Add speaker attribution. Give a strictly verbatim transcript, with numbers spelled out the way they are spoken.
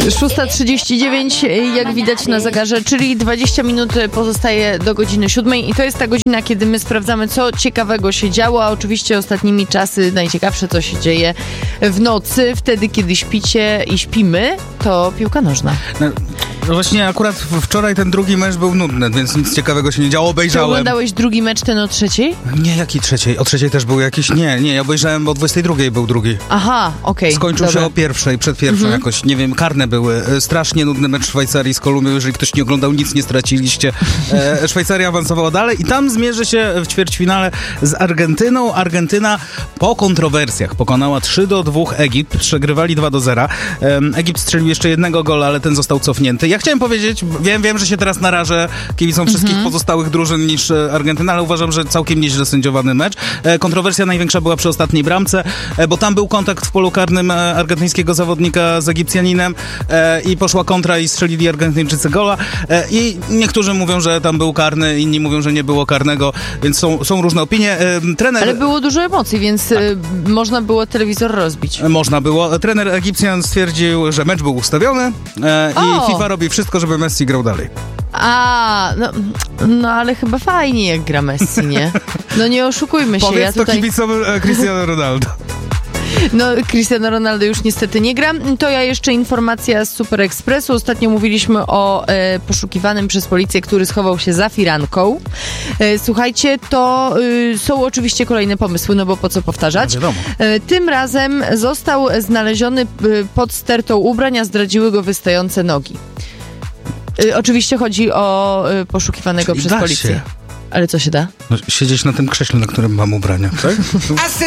Speaker 1: szósta trzydzieści dziewięć, jak widać na zegarze, czyli dwadzieścia minut pozostaje do godziny siódmej i to jest ta godzina, kiedy my sprawdzamy, co ciekawego się działo, a oczywiście ostatnimi czasy najciekawsze, co się dzieje w nocy, wtedy, kiedy śpicie i śpimy, to piłka nożna.
Speaker 2: No, no właśnie akurat wczoraj ten drugi mecz był nudny, więc nic ciekawego się nie działo, obejrzałem.
Speaker 1: Czy oglądałeś drugi mecz, ten o trzeciej?
Speaker 2: Nie, jaki trzeciej? O trzeciej też był jakiś? Nie, nie, ja obejrzałem, bo o dwudziestej drugiej był drugi.
Speaker 1: Aha, okej. Okay,
Speaker 2: Skończył
Speaker 1: dobra.
Speaker 2: się o pierwszej, przed pierwszą
Speaker 1: Mhm.
Speaker 2: jakoś, nie wiem, karne były. Strasznie nudny mecz Szwajcarii z Kolumbią, jeżeli ktoś nie oglądał, nic nie straciliście. E, Szwajcaria awansowała dalej i tam zmierzy się w ćwierćfinale z Argentyną. Argentyna po kontrowersjach pokonała trzy do dwóch Egipt, przegrywali dwa do zera. E, Egipt strzelił jeszcze jednego gola, ale ten został cofnięty. Ja chciałem powiedzieć, wiem, wiem, że się teraz narażę kibicom wszystkich
Speaker 1: Mhm.
Speaker 2: pozostałych drużyn niż e, Argentyna, ale uważam, że całkiem nieźle sędziowany mecz. E, kontrowersja największa była przy ostatniej bramce, e, bo tam był kontakt w polu karnym e, argentyńskiego zawodnika z Egipcjaninem e, i poszła kontra i strzelili Argentyńczycy gola. E, I niektórzy mówią, że tam był karny, inni mówią, że nie było karnego, więc są, są różne opinie. E, trener...
Speaker 1: Ale było dużo emocji, więc
Speaker 2: Tak.
Speaker 1: y, można było telewizor rozbić.
Speaker 2: Można było. Trener Egipcjan stwierdził, że mecz był ustawiony e,
Speaker 1: O!
Speaker 2: i FIFA robi wszystko, żeby Messi grał dalej.
Speaker 1: A, no, no ale chyba fajnie, jak gra Messi, nie? No nie oszukujmy się.
Speaker 2: Powiedz
Speaker 1: ja
Speaker 2: to
Speaker 1: tutaj...
Speaker 2: kibicom e, Cristiano Ronaldo.
Speaker 1: No, Cristiano Ronaldo już niestety nie gra. To ja jeszcze informacja z Super Expressu. Ostatnio mówiliśmy o e, poszukiwanym przez policję, który schował się za firanką. E, słuchajcie, to y, są oczywiście kolejne pomysły, no bo po co powtarzać.
Speaker 2: No wiadomo.
Speaker 1: E, tym razem został znaleziony y, pod stertą ubrań, a zdradziły go wystające nogi. Y, oczywiście chodzi o y, poszukiwanego
Speaker 2: Czyli
Speaker 1: przez
Speaker 2: da
Speaker 1: policję.
Speaker 2: się.
Speaker 1: Ale co się da?
Speaker 2: No, siedzieć na tym krześle, na którym mam ubrania, tak?